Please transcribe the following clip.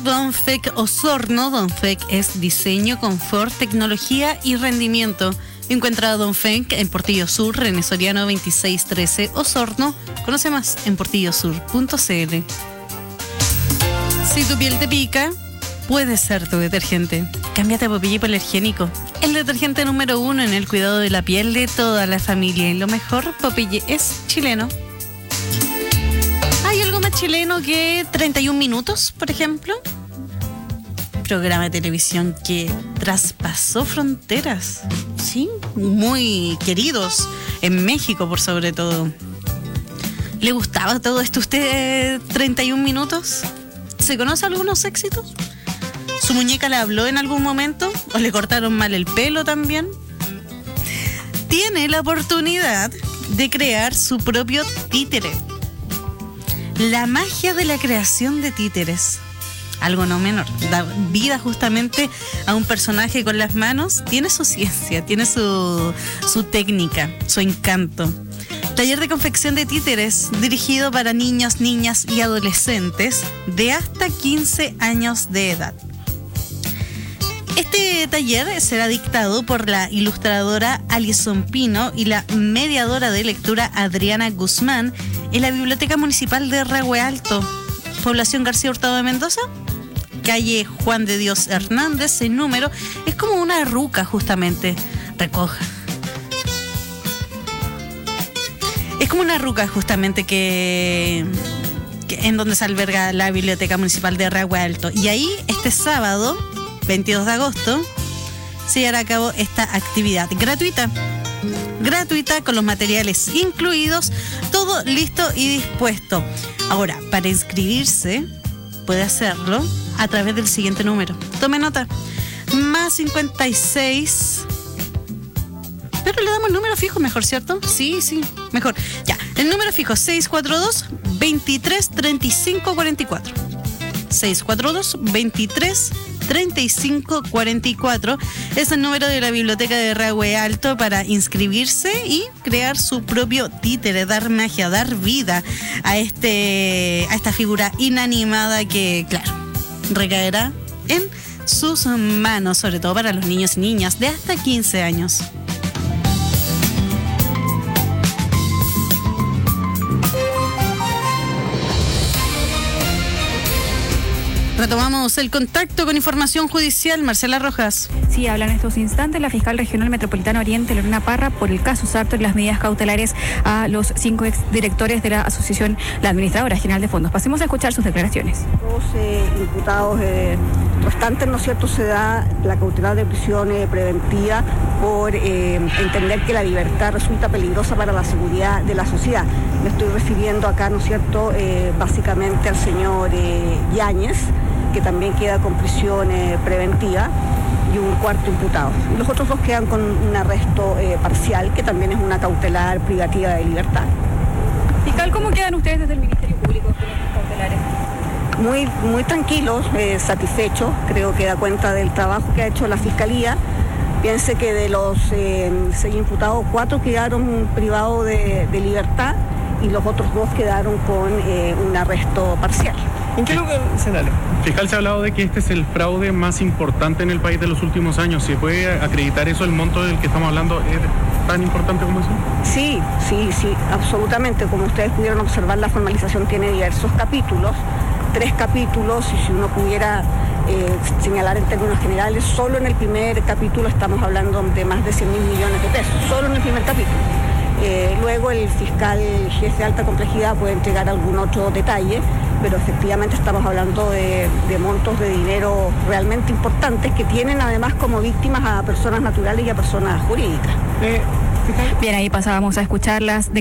por Donfec Osorno. Donfec es diseño, confort, tecnología y rendimiento. Encuentra a Donfec en Portillo Sur, René Soriano 2613 Osorno. Conoce más en portillosur.cl. Si tu piel te pica, puede ser tu detergente. Cámbiate a Popeye Hipoalergénico, el detergente número 1 en el cuidado de la piel de toda la familia. Y lo mejor, Popeye es chileno. ¿Hay algo más chileno que 31 minutos, por ejemplo? Programa de televisión que traspasó fronteras, sí, muy queridos en México por sobre todo. ¿Le gustaba todo esto a usted, 31 minutos? ¿Se conoce algunos éxitos? ¿Su muñeca le habló en algún momento? ¿O le cortaron mal el pelo también? Tiene la oportunidad de crear su propio títere. La magia de la creación de títeres, algo no menor, da vida justamente a un personaje con las manos. Tiene su ciencia, tiene su técnica, su encanto. Taller de confección de títeres dirigido para niños, niñas y adolescentes de hasta 15 años de edad. Este taller será dictado por la ilustradora Alison Pino y la mediadora de lectura Adriana Guzmán en la Biblioteca Municipal de Rehue Alto, población García Hurtado de Mendoza, calle Juan de Dios Hernández, el número. Es como una ruca justamente, recoja. Es como una ruca justamente que en donde se alberga la Biblioteca Municipal de Rehue Alto. Y ahí este sábado 22 de agosto se llevará a cabo esta actividad gratuita con los materiales incluidos, todo listo y dispuesto. Ahora, para inscribirse puede hacerlo a través del siguiente número. Tome nota: más 56. Pero le damos el número fijo mejor, ¿cierto? Sí, mejor. Ya, el número fijo 642 23 35 44. 642 23 35 44 es el número de la Biblioteca de Rehue Alto para inscribirse y crear su propio títere, dar magia, dar vida a esta figura inanimada que, claro, recaerá en sus manos, sobre todo para los niños y niñas de hasta 15 años. Retomamos el contacto con información judicial. Marcela Rojas. Sí, habla en estos instantes la fiscal regional metropolitana Oriente, Lorena Parra, por el caso Sartor y las medidas cautelares a los 5 exdirectores de la asociación, la administradora general de fondos. Pasemos a escuchar sus declaraciones. Los imputados restantes, ¿no es cierto?, se da la cautelar de prisión preventiva por entender que la libertad resulta peligrosa para la seguridad de la sociedad. Me estoy refiriendo acá, ¿no es cierto?, básicamente al señor Yáñez, que también queda con prisión preventiva, y un cuarto imputado. Y los otros dos quedan con un arresto parcial, que también es una cautelar privativa de libertad. Fiscal, ¿cómo quedan ustedes desde el Ministerio Público con estos cautelares? Muy tranquilos, satisfechos. Creo que da cuenta del trabajo que ha hecho la Fiscalía. Piense que de los 6 imputados, 4 quedaron privados de libertad y los otros 2 quedaron con un arresto parcial. ¿En qué lugar, fiscal, se ha hablado de que este es el fraude más importante en el país de los últimos años? ¿Se puede acreditar eso? ¿El monto del que estamos hablando es tan importante como eso? Sí, absolutamente. Como ustedes pudieron observar, la formalización tiene diversos capítulos, 3 capítulos, y si uno pudiera señalar en términos generales, solo en el primer capítulo estamos hablando de más de 100.000 millones de pesos, solo en el primer capítulo. Luego el fiscal jefe de alta complejidad puede entregar algún otro detalle, pero efectivamente estamos hablando de montos de dinero realmente importantes que tienen además como víctimas a personas naturales y a personas jurídicas. Bien, ahí pasábamos a escuchar las